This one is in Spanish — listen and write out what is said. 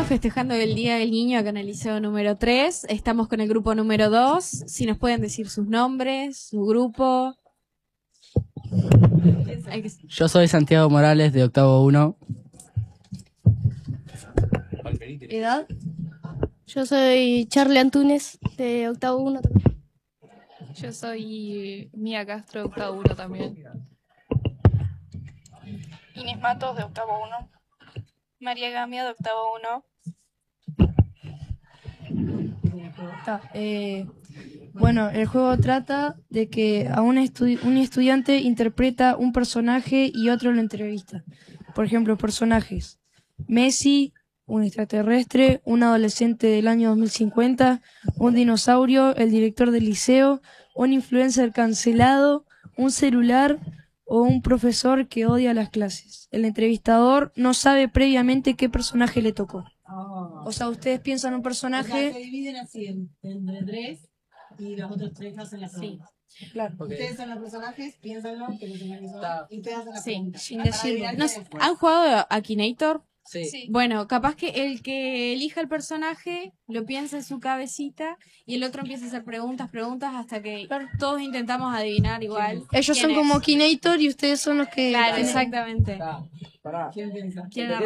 festejando el Día del Niño acá en el Liceo número 3. Estamos con el grupo número 2. Si nos pueden decir sus nombres, su grupo. Yo soy Santiago Morales, de octavo 1. ¿Edad? Yo soy Charlie Antunes, de octavo 1 también. Yo soy Mía Castro, de octavo 1 también. Inés Matos, de octavo 1. María Gamia, de octavo 1. Bueno, el juego trata de que a un estudiante interpreta un personaje y otro lo entrevista. Por ejemplo, personajes: Messi, un extraterrestre, un adolescente del año 2050, un dinosaurio, el director del liceo, un influencer cancelado, un celular o un profesor que odia las clases. El entrevistador no sabe previamente qué personaje le tocó. O sea, ustedes piensan un personaje... O sea, se dividen así, entre tres, y los otros tres hacen la pregunta. Claro. Okay. Ustedes son los personajes, piénsanlo, que los y ustedes hacen la pregunta. Sin decirlo. ¿Han jugado a Akinator? Sí. Bueno, capaz que el que elija el personaje lo piensa en su cabecita y el otro empieza a hacer preguntas hasta que todos intentamos adivinar igual. Ellos son como Akinator y ustedes son los que... Claro, exactamente. ¿Quién piensa? ¿Quién